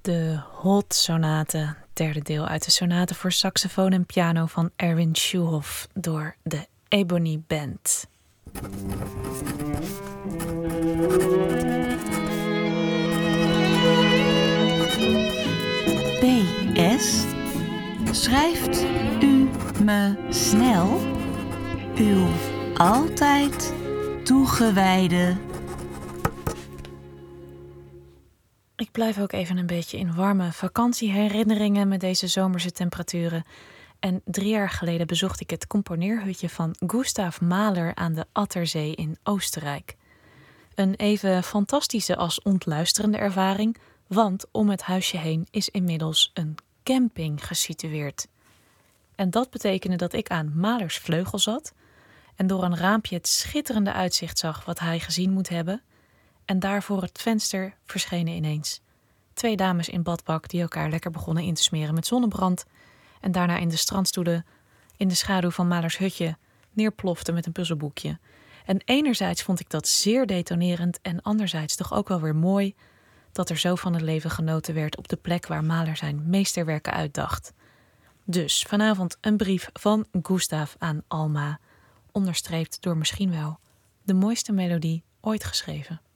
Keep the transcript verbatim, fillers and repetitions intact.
De Hot Sonate, derde deel uit de sonate voor saxofoon en piano van Erwin Schuhoff door de Ebony Band. P S. Schrijft u me snel uw altijd toegewijde... Ik blijf ook even een beetje in warme vakantieherinneringen met deze zomerse temperaturen. En drie jaar geleden bezocht ik het componeerhutje van Gustav Mahler aan de Atterzee in Oostenrijk. Een even fantastische als ontluisterende ervaring, want om het huisje heen is inmiddels een camping gesitueerd. En dat betekende dat ik aan Mahlers vleugel zat en door een raampje het schitterende uitzicht zag wat hij gezien moet hebben. En daar voor het venster verschenen ineens twee dames in badpak die elkaar lekker begonnen in te smeren met zonnebrand en daarna in de strandstoelen in de schaduw van Mahlers hutje neerploften met een puzzelboekje. En enerzijds vond ik dat zeer detonerend en anderzijds toch ook wel weer mooi dat er zo van het leven genoten werd op de plek waar Mahler zijn meesterwerken uitdacht. Dus vanavond een brief van Gustav aan Alma, onderstreept door misschien wel de mooiste melodie ooit geschreven.